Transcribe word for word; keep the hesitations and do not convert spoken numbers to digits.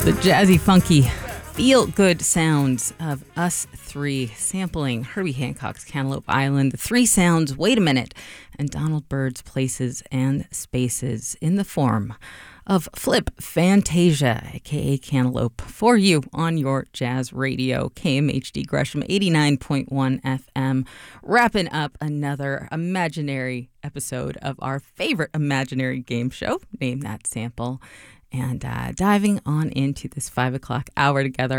Jazzy, funky, feel-good sounds of Us Three, sampling Herbie Hancock's Cantaloupe Island, the three sounds, Wait a Minute, and Donald Byrd's Places and Spaces in the form of Flip Fantasia, aka Cantaloupe, for you on your jazz radio, K M H D Gresham eighty-nine point one F M, wrapping up another imaginary episode of our favorite imaginary game show, Name That Sample. And uh, diving on into this five o'clock hour together,